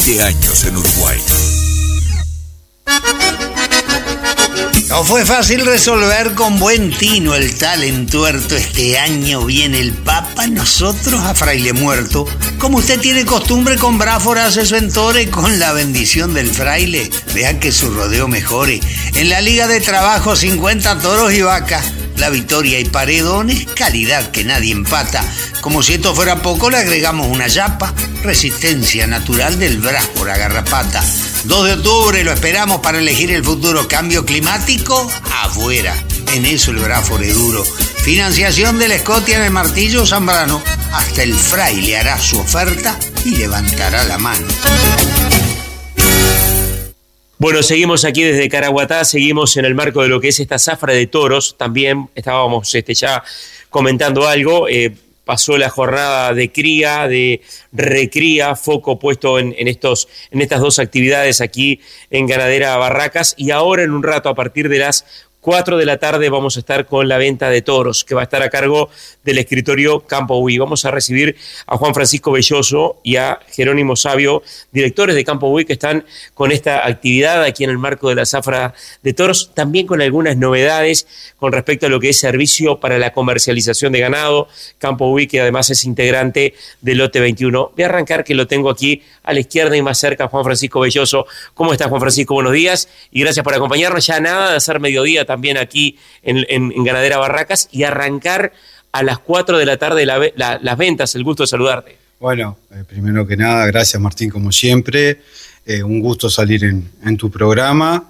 20 años en Uruguay. No fue fácil resolver con buen tino el tal entuerto. Este año viene el Papa, nosotros a fraile muerto. Como usted tiene costumbre, con Bráfora hace su entore. Con la bendición del fraile, vea que su rodeo mejore. En la liga de trabajo, 50 toros y vacas. La victoria y paredones, calidad que nadie empata. Como si esto fuera poco, le agregamos una yapa. Resistencia natural del Bráfora garrapata. 2 de octubre lo esperamos para elegir el futuro. Cambio climático, afuera. En eso el Bráfora es duro. Financiación de la Escotia en el Martillo Zambrano. Hasta el fraile hará su oferta y levantará la mano. Bueno, seguimos aquí desde Caraguatá, seguimos en el marco de lo que es esta zafra de toros. También estábamos ya comentando algo. Pasó la jornada de cría, de recría, foco puesto en estas dos actividades aquí en Ganadera Barracas. Y ahora en un rato, a partir de las 4 de la tarde, vamos a estar con la venta de toros, que va a estar a cargo del escritorio Campo Uy. Vamos a recibir a Juan Francisco Belloso y a Jerónimo Sabio, directores de Campo Uy, que están con esta actividad aquí en el marco de la zafra de toros, también con algunas novedades con respecto a lo que es servicio para la comercialización de ganado. Campo Uy, que además es integrante del lote 21. Voy a arrancar, que lo tengo aquí a la izquierda y más cerca, Juan Francisco Belloso. ¿Cómo estás, Juan Francisco? Buenos días y gracias por acompañarnos. Ya nada de hacer mediodía también aquí en Ganadera Barracas y arrancar a las 4 de la tarde las ventas. El gusto de saludarte. Bueno, primero que nada, gracias Martín, como siempre. Un gusto salir en tu programa.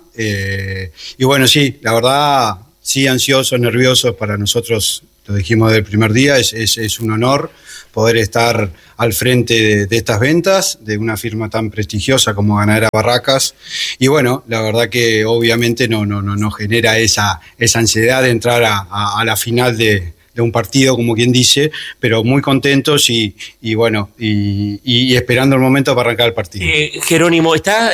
Y bueno, sí, la verdad, sí, ansiosos, nerviosos para nosotros, lo dijimos del primer día, es un honor poder estar al frente de estas ventas, de una firma tan prestigiosa como Ganadera Barracas. Y bueno, la verdad que obviamente no genera esa ansiedad de entrar a la final de un partido, como quien dice, pero muy contentos y bueno, y esperando el momento para arrancar el partido. Jerónimo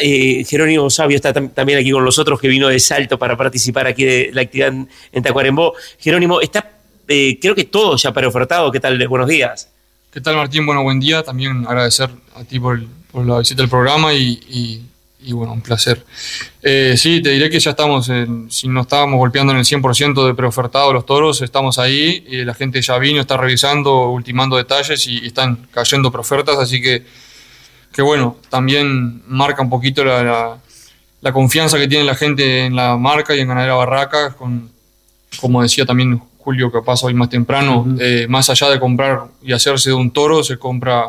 Sabio está también aquí con nosotros, que vino de Salto para participar aquí de la actividad en Tacuarembó. Jerónimo, está creo que todo ya preofertado. ¿Qué tal? Buenos días. ¿Qué tal, Martín? Bueno, buen día. También agradecer a ti por la visita al programa y bueno, un placer. Sí, te diré que ya estamos, si no estábamos golpeando en el 100% de preofertado los toros, estamos ahí, la gente ya vino, está revisando, ultimando detalles y están cayendo preofertas, así que bueno, también marca un poquito la confianza que tiene la gente en la marca y en Ganadera Barracas, como decía también Julio, que pasa hoy más temprano, más allá de comprar y hacerse de un toro, se compra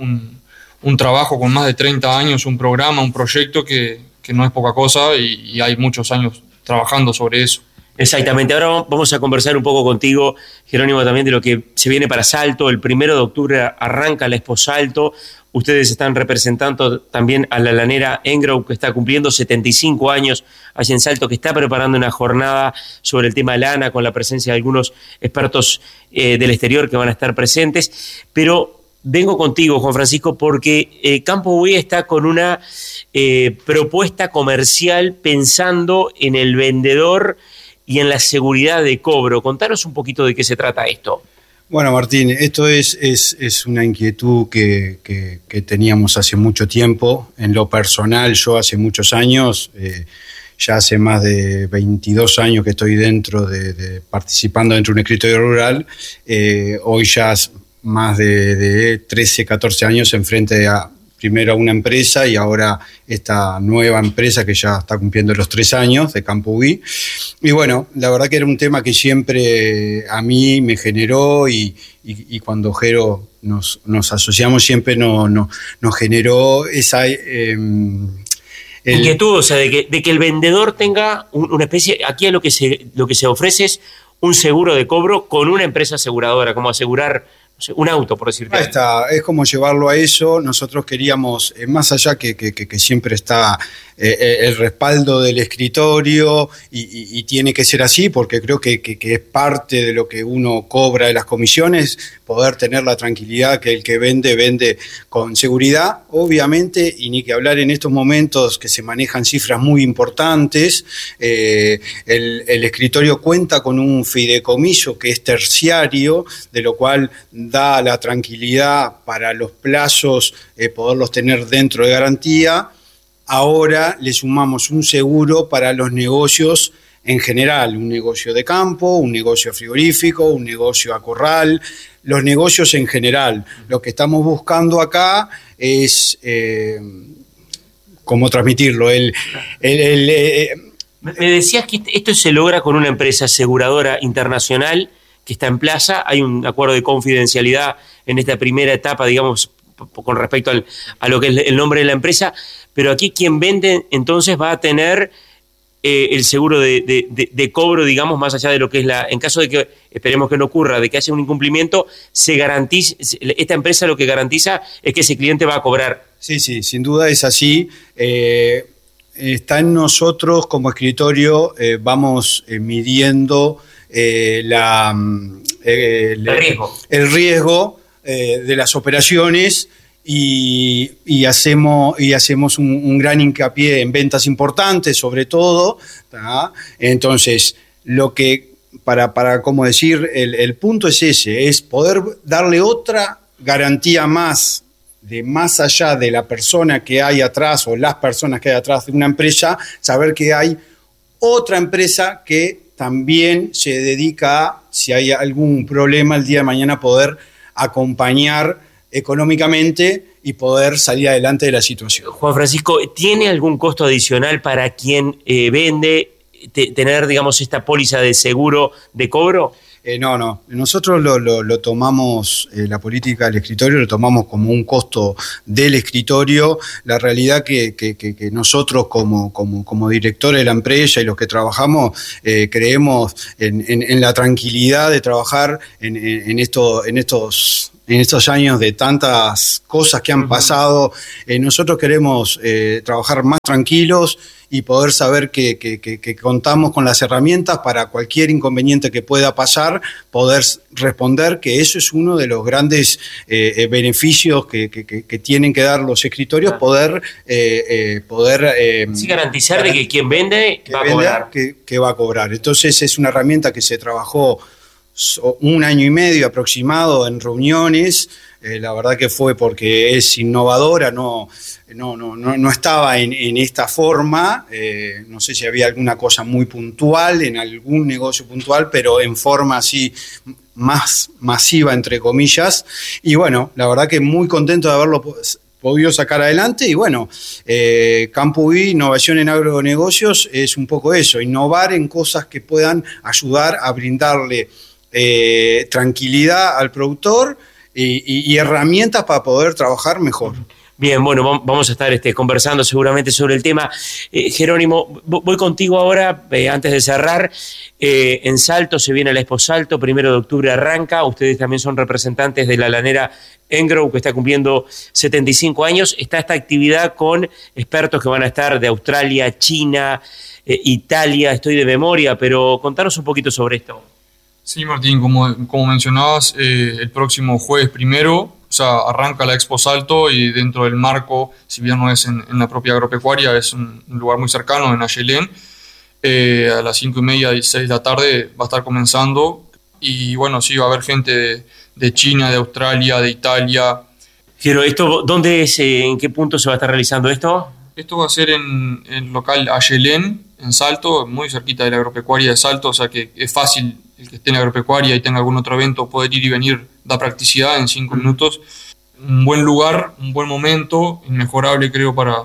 un trabajo con más de 30 años, un programa, un proyecto que no es poca cosa y hay muchos años trabajando sobre eso. Exactamente. Ahora vamos a conversar un poco contigo, Jerónimo, también de lo que se viene para Salto. El 1 de octubre arranca la Expo Salto. Ustedes están representando también a la lanera Engrow, que está cumpliendo 75 años allá en Salto, que está preparando una jornada sobre el tema lana con la presencia de algunos expertos del exterior que van a estar presentes. Pero vengo contigo, Juan Francisco, porque Campo Uy está con una propuesta comercial pensando en el vendedor y en la seguridad de cobro. Contanos un poquito de qué se trata esto. Bueno, Martín, esto es una inquietud que teníamos hace mucho tiempo. En lo personal, yo hace muchos años, ya hace más de 22 años que estoy participando dentro de un escritorio rural. Hoy ya más de 13, 14 años enfrente primero a una empresa y ahora esta nueva empresa que ya está cumpliendo los 3 años de Campo Uy. Y bueno, la verdad que era un tema que siempre a mí me generó y cuando Jero nos asociamos siempre nos generó esa inquietud, o sea, de que el vendedor tenga una especie, aquí lo que se ofrece es un seguro de cobro con una empresa aseguradora, como asegurar un auto, por decirte. Ahí está, es como llevarlo a eso. Nosotros queríamos, más allá que siempre está el respaldo del escritorio y tiene que ser así, porque creo que es parte de lo que uno cobra de las comisiones, poder tener la tranquilidad que el que vende con seguridad, obviamente, y ni que hablar en estos momentos que se manejan cifras muy importantes. El escritorio cuenta con un fideicomiso que es terciario, de lo cual da la tranquilidad para los plazos, poderlos tener dentro de garantía. Ahora le sumamos un seguro para los negocios en general, un negocio de campo, un negocio frigorífico, un negocio a corral, los negocios en general. Lo que estamos buscando acá es cómo transmitirlo. Me decías que esto se logra con una empresa aseguradora internacional que está en plaza. Hay un acuerdo de confidencialidad en esta primera etapa, digamos, con respecto a lo que es el nombre de la empresa, pero aquí quien vende entonces va a tener el seguro de cobro, digamos, más allá de lo que es en caso de que, esperemos que no ocurra, de que haya un incumplimiento, se garantiza, esta empresa lo que garantiza es que ese cliente va a cobrar. Sí, sin duda es así. Está en nosotros como escritorio, vamos midiendo el riesgo de las operaciones y hacemos un gran hincapié en ventas importantes, sobre todo, ¿tá? Entonces, lo que, para cómo decir, el punto es ese, es poder darle otra garantía más allá de la persona que hay atrás o las personas que hay atrás de una empresa, saber que hay otra empresa que también se dedica a, si hay algún problema el día de mañana, poder acompañar económicamente y poder salir adelante de la situación. Juan Francisco, ¿tiene algún costo adicional para quien vende tener, digamos, esta póliza de seguro de cobro? No. Nosotros lo tomamos, la política del escritorio lo tomamos como un costo del escritorio. La realidad que nosotros como directores de la empresa y los que trabajamos creemos en la tranquilidad de trabajar en estos años de tantas cosas que han pasado. Nosotros queremos trabajar más tranquilos y poder saber que contamos con las herramientas para cualquier inconveniente que pueda pasar, poder responder, que eso es uno de los grandes beneficios que tienen que dar los escritorios, poder garantizar de que quien vende va a cobrar. Que va a cobrar. Entonces es una herramienta que se trabajó 1 año y medio aproximado en reuniones. La verdad que fue porque es innovadora, no estaba en esta forma, no sé si había alguna cosa muy puntual, en algún negocio puntual, pero en forma así más masiva, entre comillas, y bueno, la verdad que muy contento de haberlo podido sacar adelante. Y bueno, Campo UI, innovación en agronegocios, es un poco eso, innovar en cosas que puedan ayudar a brindarle tranquilidad al productor y herramientas para poder trabajar mejor. Bien, bueno, vamos a estar conversando seguramente sobre el tema. Jerónimo, voy contigo ahora, antes de cerrar. En Salto se viene la Expo Salto, 1 de octubre arranca. Ustedes también son representantes de la lanera Engrow, que está cumpliendo 75 años. Está esta actividad con expertos que van a estar de Australia, China, Italia, estoy de memoria, pero contanos un poquito sobre esto. Sí, Martín, como mencionabas, el próximo jueves 1, arranca la Expo Salto, y dentro del marco, si bien no es en la propia agropecuaria, es un lugar muy cercano, en Ayelén, a las 5:30 y 6 de la tarde va a estar comenzando, y bueno, sí, va a haber gente de China, de Australia, de Italia. Pero esto, ¿dónde es, en qué punto se va a estar realizando esto? Esto va a ser en el local Ayelén, en Salto, muy cerquita de la agropecuaria de Salto, o sea que es fácil el que esté en la agropecuaria y tenga algún otro evento poder ir y venir, da practicidad en 5 minutos. Un buen lugar, un buen momento, inmejorable creo para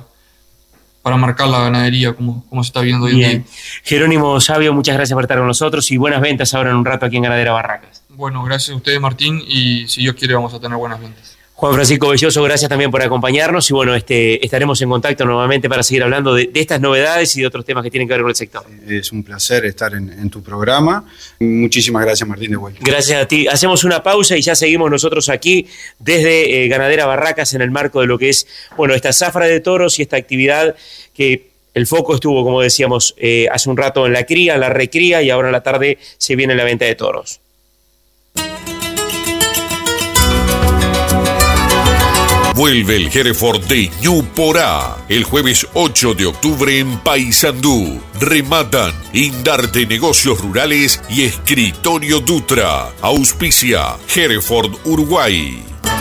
marcar la ganadería como se está viendo hoy en día. Jerónimo Sabio, muchas gracias por estar con nosotros y buenas ventas ahora en un rato aquí en Ganadera Barracas. Bueno, gracias a ustedes, Martín, y si Dios quiere vamos a tener buenas ventas. Juan Francisco Belloso, gracias también por acompañarnos y bueno, estaremos en contacto nuevamente para seguir hablando de estas novedades y de otros temas que tienen que ver con el sector. Es un placer estar en tu programa. Muchísimas gracias, Martín, de vuelta. Gracias a ti. Hacemos una pausa y ya seguimos nosotros aquí desde Ganadera Barracas en el marco de lo que es, bueno, esta zafra de toros y esta actividad que el foco estuvo, como decíamos, hace un rato en la cría, la recría, y ahora en la tarde se viene la venta de toros. Vuelve el Hereford de Ñuporá. El jueves 8 de octubre en Paysandú. Rematan Indarte Negocios Rurales y Escritorio Dutra. Auspicia Hereford Uruguay.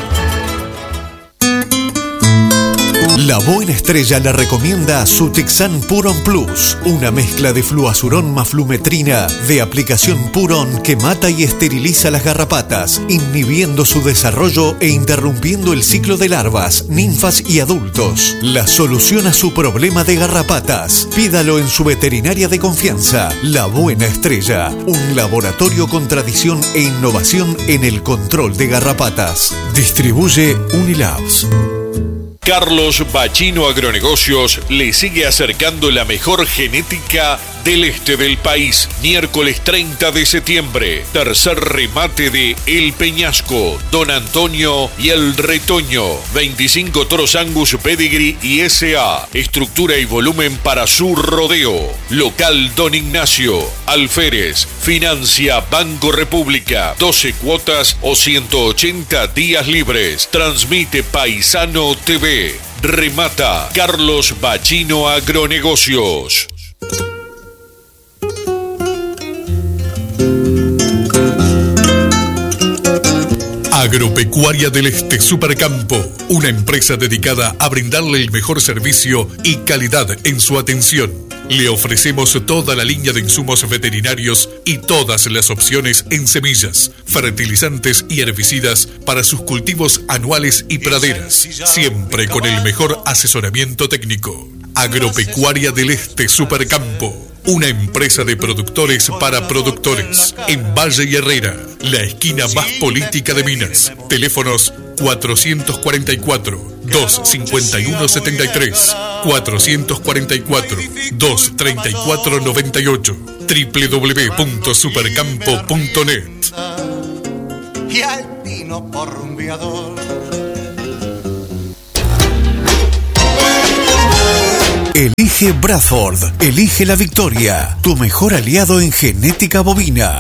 La Buena Estrella le recomienda Sutexan Puron Plus, una mezcla de fluazurón más flumetrina de aplicación Puron que mata y esteriliza las garrapatas, inhibiendo su desarrollo e interrumpiendo el ciclo de larvas, ninfas y adultos. La solución a su problema de garrapatas. Pídalo en su veterinaria de confianza, La Buena Estrella, un laboratorio con tradición e innovación en el control de garrapatas. Distribuye Unilabs. Carlos Bachino Agronegocios le sigue acercando la mejor genética del este del país. Miércoles 30 de septiembre, tercer remate de El Peñasco, Don Antonio y El Retoño. 25 toros Angus Pedigree y SA. Estructura y volumen para su rodeo. Local Don Ignacio. Alférez. Financia Banco República. 12 cuotas o 180 días libres. Transmite Paisano TV. Remata Carlos Bachino Agronegocios. Agropecuaria del Este Supercampo, una empresa dedicada a brindarle el mejor servicio y calidad en su atención. Le ofrecemos toda la línea de insumos veterinarios y todas las opciones en semillas, fertilizantes y herbicidas para sus cultivos anuales y praderas, siempre con el mejor asesoramiento técnico. Agropecuaria del Este Supercampo, una empresa de productores para productores, en Valle y Herrera, la esquina más política de Minas. Teléfonos 444-251-73, 444-234-98, www.supercampo.net. Y al vino por rumbeador. Elige Bradford, elige la victoria, tu mejor aliado en genética bovina.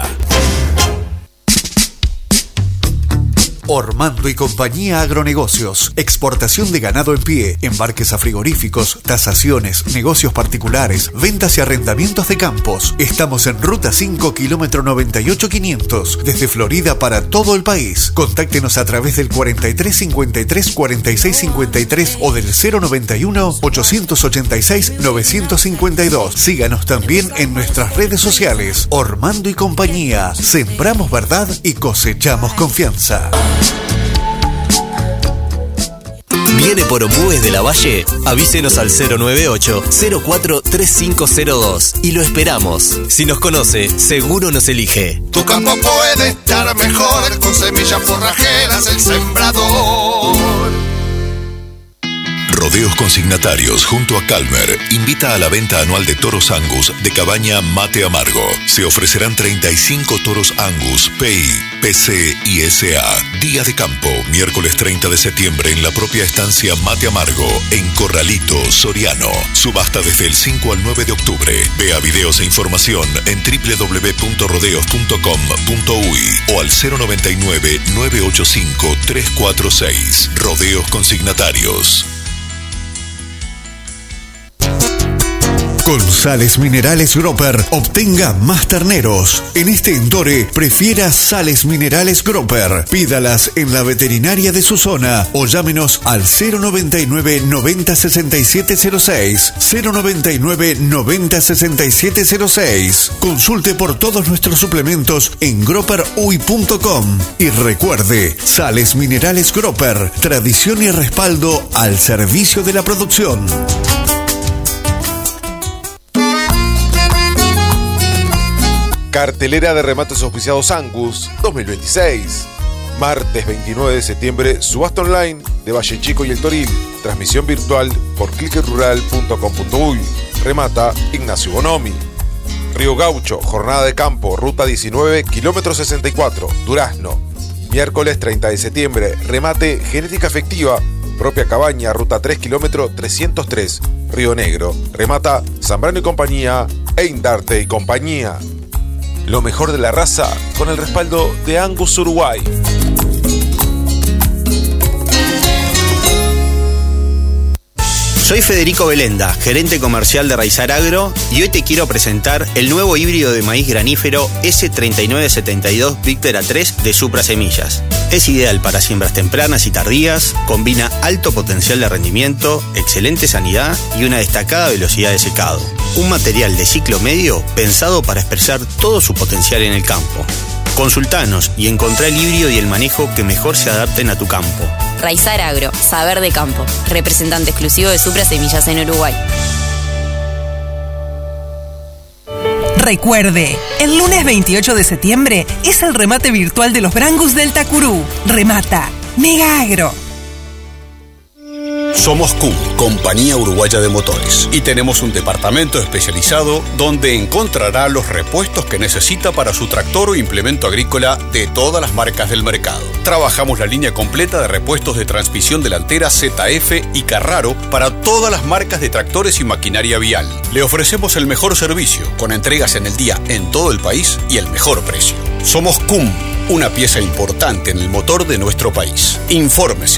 Ormando y Compañía Agronegocios. Exportación de ganado en pie, embarques a frigoríficos, tasaciones, negocios particulares, ventas y arrendamientos de campos. Estamos en Ruta 5, kilómetro 98500, desde Florida para todo el país. Contáctenos a través del 4353 4653 o del 091 886 952. Síganos también en nuestras redes sociales. Ormando y Compañía. Sembramos verdad y cosechamos confianza. ¿Viene por Ombúes de la Valle? Avísenos al 098-043502 y lo esperamos. Si nos conoce, seguro nos elige. Tu campo puede estar mejor con semillas forrajeras El Sembrador. Rodeos Consignatarios junto a Calmer invita a la venta anual de toros Angus de cabaña Mate Amargo. Se ofrecerán 35 toros Angus, PI, PC y SA. Día de campo, miércoles 30 de septiembre en la propia estancia Mate Amargo, en Corralito, Soriano. Subasta desde el 5 al 9 de octubre. Vea videos e información en www.rodeos.com.uy o al 099-985-346. Rodeos Consignatarios. Con Sales Minerales Gropper, obtenga más terneros. En este Endore, prefiera Sales Minerales Gropper. Pídalas en la veterinaria de su zona o llámenos al 099 90 6706. 099 90 6706. Consulte por todos nuestros suplementos en gropperuy.com. Y recuerde, Sales Minerales Gropper, tradición y respaldo al servicio de la producción. Cartelera de remates auspiciados Angus 2026. Martes 29 de septiembre, subasta online de Valle Chico y El Toril. Transmisión virtual por cliquerural.com.uy. Remata Ignacio Bonomi. Río Gaucho, jornada de campo, ruta 19, kilómetro 64, Durazno. Miércoles 30 de septiembre, remate genética efectiva, propia cabaña, ruta 3, kilómetro 303, Río Negro. Remata Zambrano y Compañía e Indarte y Compañía. Lo mejor de la raza con el respaldo de Angus Uruguay. Soy Federico Belenda, gerente comercial de Raizar Agro, y hoy te quiero presentar el nuevo híbrido de maíz granífero S3972 Victera 3 de Supra Semillas. Es ideal para siembras tempranas y tardías, combina alto potencial de rendimiento, excelente sanidad y una destacada velocidad de secado. Un material de ciclo medio pensado para expresar todo su potencial en el campo. Consultanos y encontrá el híbrido y el manejo que mejor se adapten a tu campo. Raizar Agro, saber de campo. Representante exclusivo de Supra Semillas en Uruguay. Recuerde, el lunes 28 de septiembre es el remate virtual de los Brangus del Tacurú. Remata Mega Agro. Somos CUM, Compañía Uruguaya de Motores, y tenemos un departamento especializado donde encontrará los repuestos que necesita para su tractor o implemento agrícola de todas las marcas del mercado. Trabajamos la línea completa de repuestos de transmisión delantera ZF y Carraro para todas las marcas de tractores y maquinaria vial. Le ofrecemos el mejor servicio, con entregas en el día en todo el país y el mejor precio. Somos CUM, una pieza importante en el motor de nuestro país. Infórmese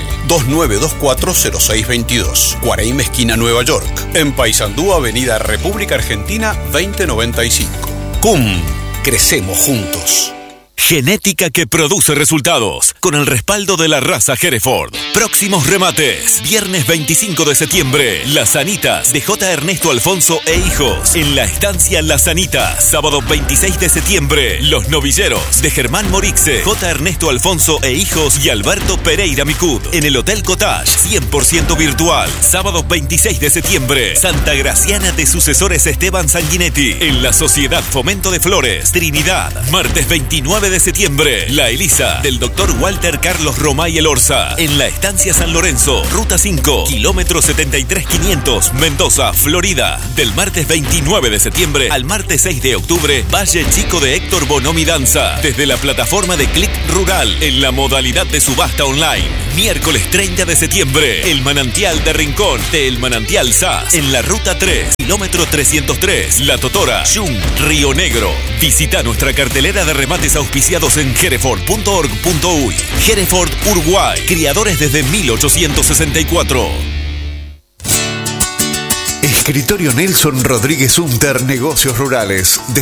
2924-0622, Guaraíma esquina Nueva York, en Paysandú, Avenida República Argentina 2095. CUM, crecemos juntos. Genética que produce resultados, con el respaldo de la raza Hereford. Próximos remates, viernes 25 de septiembre, Las Anitas de J. Ernesto Alfonso e Hijos, en la estancia Las Anitas. Sábado 26 de septiembre, Los Novilleros de Germán Morixe, J. Ernesto Alfonso e Hijos y Alberto Pereira Micud, en el Hotel Cottage, 100% virtual. Sábado 26 de septiembre, Santa Graciana de Sucesores Esteban Sanguinetti, en la Sociedad Fomento de Flores, Trinidad. Martes 29 de septiembre, La Elisa del Dr. Walter Carlos Romay Elorza, en la estancia San Lorenzo, Ruta 5, kilómetro 73500, Mendoza, Florida. Del martes 29 de septiembre al martes 6 de octubre, Valle Chico de Héctor Bonomi Danza, desde la plataforma de Click Rural, en la modalidad de subasta online. Miércoles 30 de septiembre, El Manantial de Rincón, de El Manantial SAS, en la Ruta 3, kilómetro 303, La Totora, Yung, Río Negro. Visita nuestra cartelera de remates auspiciados en hereford.org.uy. Hereford Uruguay, criadores desde 1864. Escritorio Nelson Rodríguez Hunter, Negocios Rurales.